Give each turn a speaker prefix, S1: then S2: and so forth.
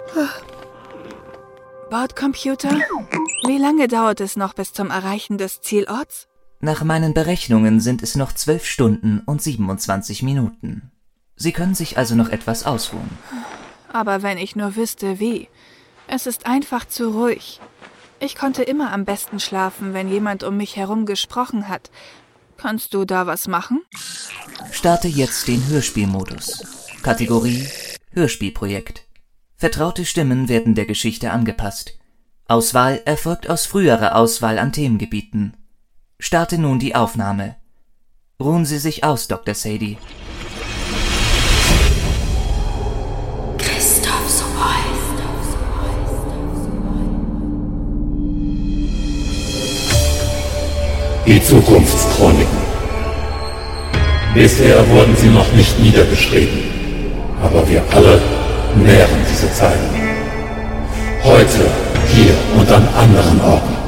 S1: Bordcomputer, wie lange dauert es noch bis zum Erreichen des Zielorts?
S2: Nach meinen Berechnungen sind es noch 12 Stunden und 27 Minuten. Sie können sich also noch etwas ausruhen.
S1: Aber wenn ich nur wüsste, wie. Es ist einfach zu ruhig. Ich konnte immer am besten schlafen, wenn jemand um mich herum gesprochen hat. Kannst du da was machen?
S2: Starte jetzt den Hörspielmodus. Kategorie Hörspielprojekt. Vertraute Stimmen werden der Geschichte angepasst. Auswahl erfolgt aus früherer Auswahl an Themengebieten. Starte nun die Aufnahme. Ruhen Sie sich aus, Dr. Sadie.
S3: Christoph Sobol.
S4: Die Zukunftschroniken. Bisher wurden sie noch nicht niedergeschrieben, aber wir alle nähren diese Zeiten. Heute, hier und an anderen Orten